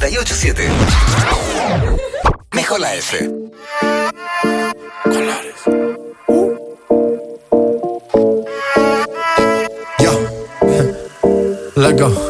98.7. Mejor la F. Colores. Yo. Let go.